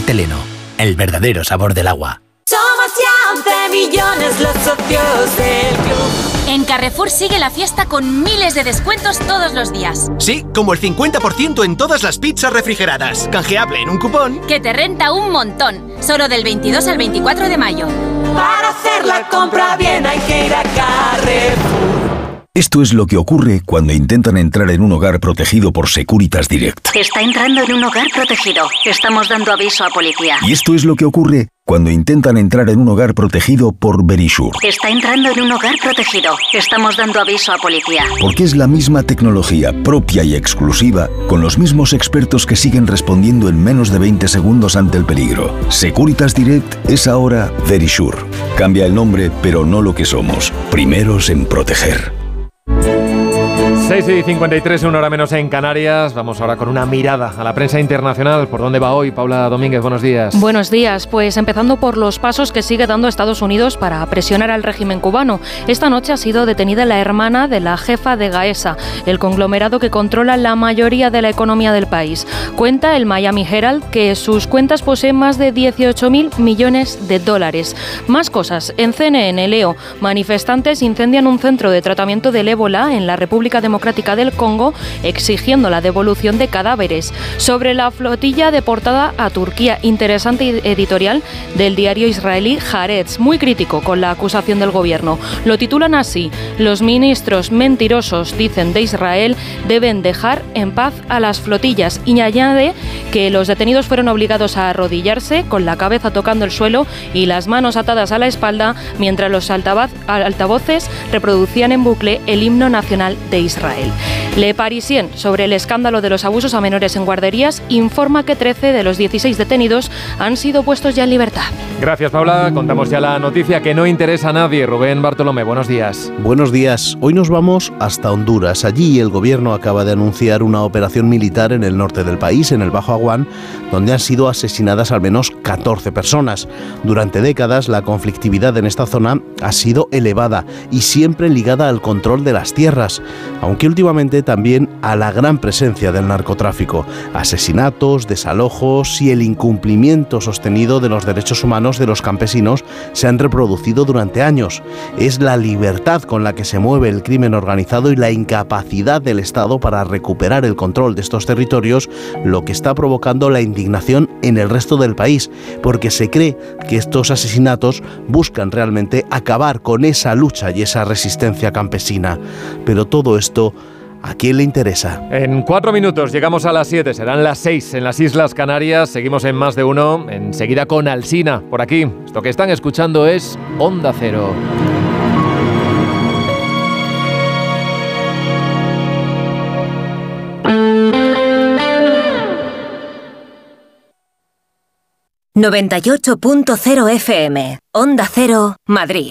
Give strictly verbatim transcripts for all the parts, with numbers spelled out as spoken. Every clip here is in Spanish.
Teleno, el verdadero sabor del agua. Somos ya once millones los socios del club. En Carrefour sigue la fiesta con miles de descuentos todos los días. Sí, como el cincuenta por ciento en todas las pizzas refrigeradas. Canjeable en un cupón que te renta un montón. Solo del veintidós al veinticuatro de mayo. Para hacer la compra bien hay que ir a Carrefour. Esto es lo que ocurre cuando intentan entrar en un hogar protegido por Securitas Direct. Está entrando en un hogar protegido. Estamos dando aviso a policía. Y esto es lo que ocurre cuando intentan entrar en un hogar protegido por Verisure. Está entrando en un hogar protegido. Estamos dando aviso a policía. Porque es la misma tecnología propia y exclusiva, con los mismos expertos que siguen respondiendo en menos de veinte segundos ante el peligro. Securitas Direct es ahora Verisure. Cambia el nombre, pero no lo que somos. Primeros en proteger. seis y cincuenta y tres, una hora menos en Canarias. Vamos ahora con una mirada a la prensa internacional. ¿Por dónde va hoy? Paula Domínguez, buenos días. Buenos días. Pues empezando por los pasos que sigue dando Estados Unidos para presionar al régimen cubano. Esta noche ha sido detenida la hermana de la jefa de Gaesa, el conglomerado que controla la mayoría de la economía del país. Cuenta el Miami Herald que sus cuentas poseen más de dieciocho mil millones de dólares. Más cosas. En C N N leo, manifestantes incendian un centro de tratamiento del ébola en la República Democrática del Congo, exigiendo la devolución de cadáveres. Sobre la flotilla deportada a Turquía, interesante editorial del diario israelí Haaretz, muy crítico con la acusación del gobierno. Lo titulan así: los ministros mentirosos, dicen, de Israel deben dejar en paz a las flotillas, y añade que los detenidos fueron obligados a arrodillarse con la cabeza tocando el suelo y las manos atadas a la espalda mientras los altavoces reproducían en bucle el himno nacional de Israel. Le Parisien, sobre el escándalo de los abusos a menores en guarderías, informa que trece de los dieciséis detenidos han sido puestos ya en libertad. Gracias, Paula. Contamos ya la noticia que no interesa a nadie. Rubén Bartolomé, buenos días. Buenos días. Hoy nos vamos hasta Honduras. Allí el gobierno acaba de anunciar una operación militar en el norte del país, en el Bajo Aguán, donde han sido asesinadas al menos catorce personas. Durante décadas la conflictividad en esta zona ha sido elevada y siempre ligada al control de las tierras, aunque últimamente también a la gran presencia del narcotráfico, asesinatos, desalojos y el incumplimiento sostenido de los derechos humanos de los campesinos se han reproducido durante años. Es la libertad con la que se mueve el crimen organizado y la incapacidad del Estado para recuperar el control de estos territorios lo que está provocando la indignación en el resto del país, porque se cree que estos asesinatos buscan realmente acabar con esa lucha y esa resistencia campesina. Pero todo esto, ¿a quién le interesa? En cuatro minutos llegamos a las siete, serán las seis en las Islas Canarias. Seguimos en Más de Uno, enseguida con Alsina, por aquí. Esto que están escuchando es Onda Cero. noventa y ocho punto cero F M, Onda Cero, Madrid.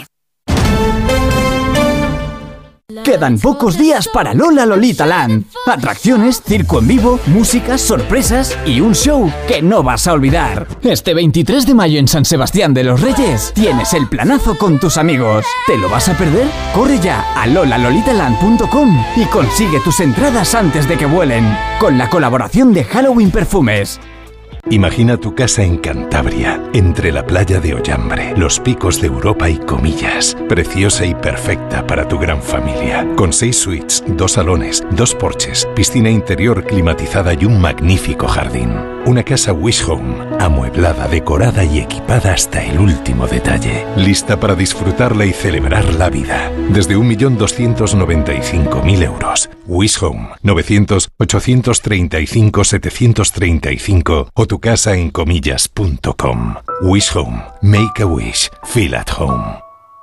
Quedan pocos días para Lola Lolita Land. Atracciones, circo en vivo, música, sorpresas y un show que no vas a olvidar. Este veintitrés de mayo en San Sebastián de los Reyes tienes el planazo con tus amigos. ¿Te lo vas a perder? Corre ya a lola lolita land punto com y consigue tus entradas antes de que vuelen. Con la colaboración de Halloween Perfumes. Imagina tu casa en Cantabria, entre la playa de Ollambre, los picos de Europa y Comillas. Preciosa y perfecta para tu gran familia. Con seis suites, dos salones, dos porches, piscina interior climatizada y un magnífico jardín. Una casa Wish Home, amueblada, decorada y equipada hasta el último detalle. Lista para disfrutarla y celebrar la vida. Desde un millón doscientos noventa y cinco mil euros. Wish Home, novecientos, ochocientos treinta y cinco, setecientos treinta y cinco o tu casa en comillas punto com. Wish Home. Make a wish. Feel at home.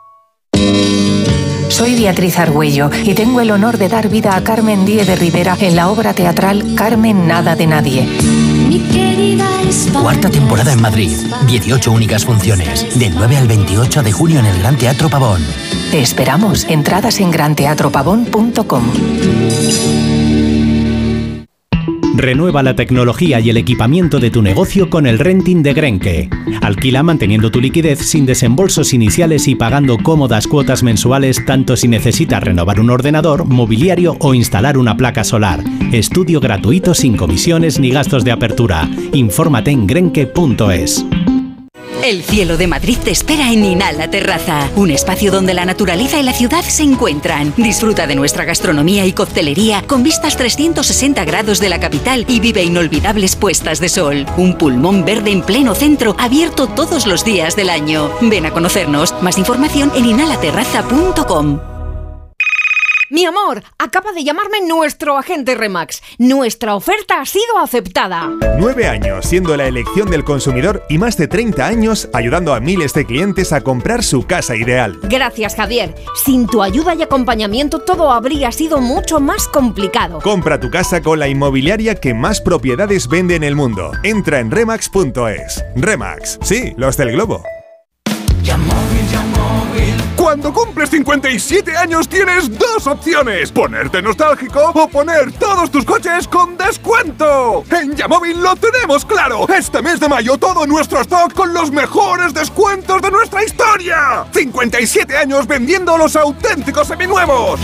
Soy Beatriz Argüello y tengo el honor de dar vida a Carmen Díez de Rivera en la obra teatral Carmen Nada de Nadie. Cuarta temporada en Madrid. dieciocho únicas funciones. Del nueve al veintiocho de junio en el Gran Teatro Pavón. Te esperamos. Entradas en gran teatro pavón punto com. Renueva la tecnología y el equipamiento de tu negocio con el renting de Grenke. Alquila manteniendo tu liquidez sin desembolsos iniciales y pagando cómodas cuotas mensuales tanto si necesitas renovar un ordenador, mobiliario o instalar una placa solar. Estudio gratuito sin comisiones ni gastos de apertura. Infórmate en grenke punto es. El cielo de Madrid te espera en Inhala Terraza, un espacio donde la naturaleza y la ciudad se encuentran. Disfruta de nuestra gastronomía y coctelería con vistas trescientos sesenta grados de la capital y vive inolvidables puestas de sol. Un pulmón verde en pleno centro, abierto todos los días del año. Ven a conocernos. Más información en inhala terraza punto com. Mi amor, acaba de llamarme nuestro agente Remax. Nuestra oferta ha sido aceptada. Nueve años siendo la elección del consumidor y más de treinta años ayudando a miles de clientes a comprar su casa ideal. Gracias, Javier. Sin tu ayuda y acompañamiento todo habría sido mucho más complicado. Compra tu casa con la inmobiliaria que más propiedades vende en el mundo. Entra en remax punto es. Remax, sí, los del globo. Cuando cumples cincuenta y siete años tienes dos opciones: ponerte nostálgico o poner todos tus coches con descuento. En Yamóvil lo tenemos claro. Este mes de mayo todo nuestro stock con los mejores descuentos de nuestra historia. cincuenta y siete años vendiendo los auténticos seminuevos.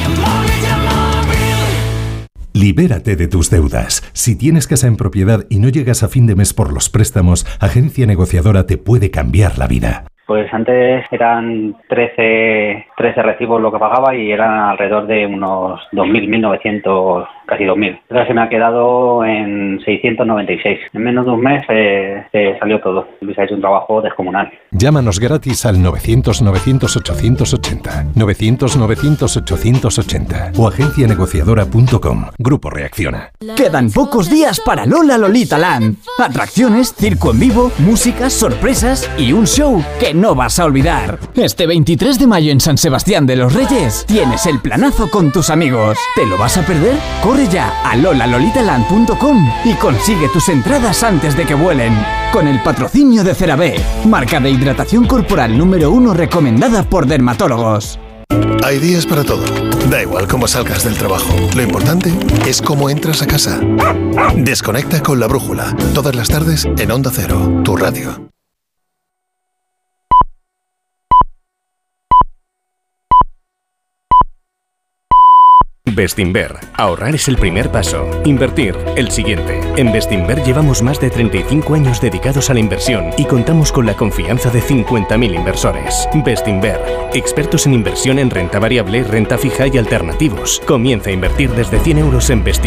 Libérate de tus deudas. Si tienes casa en propiedad y no llegas a fin de mes por los préstamos, Agencia Negociadora te puede cambiar la vida. Pues antes eran trece, trece recibos lo que pagaba y eran alrededor de unos dos mil, mil novecientos, casi dos mil. Ahora se me ha quedado en seiscientos noventa y seis. En menos de un mes eh, se salió todo. Luis ha hecho un trabajo descomunal. Llámanos gratis al novecientos, novecientos, ochocientos ochenta, novecientos, novecientos, ochocientos ochenta o agencia negociadora punto com. Grupo Reacciona. Quedan pocos días para Lola Lolita Land. Atracciones, circo en vivo, música, sorpresas y un show que no vas a olvidar. Este veintitrés de mayo en San Sebastián de los Reyes tienes el planazo con tus amigos. ¿Te lo vas a perder? Corre ya a lola lolita land punto com y consigue tus entradas antes de que vuelen. Con el patrocinio de CeraVe, marca de hidratación corporal número uno recomendada por dermatólogos. Hay días para todo. Da igual cómo salgas del trabajo. Lo importante es cómo entras a casa. Desconecta con La Brújula. Todas las tardes en Onda Cero, tu radio. Bestinver. Ahorrar es el primer paso. Invertir, el siguiente. En Bestinver llevamos más de treinta y cinco años dedicados a la inversión y contamos con la confianza de cincuenta mil inversores. Bestinver. Expertos en inversión en renta variable, renta fija y alternativos. Comienza a invertir desde cien euros en Bestinver.